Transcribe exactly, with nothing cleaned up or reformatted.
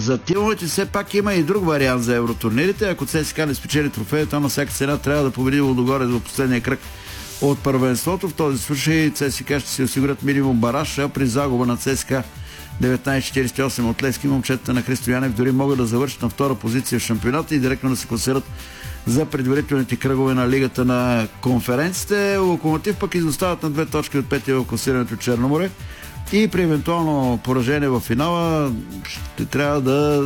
За тимовете все пак има и друг вариант за евротурнирите. Ако ЦСКА не спечели трофея, то на всяка цена трябва да победи Лудогорец в последния кръг от първенството. В този случай ЦСКА ще си осигурят минимум бараж, а при загуба на ЦСКА деветнайсет четирийсет и осем от Левски, момчетата на Христо Янев дори могат да завършат на втора позиция в шампионата и директно да се класират за предварителните кръгове на Лигата на конференците. Локомотив пък изостават на две точки от петия в класирането Черноморе и при евентуално поражение в финала ще трябва да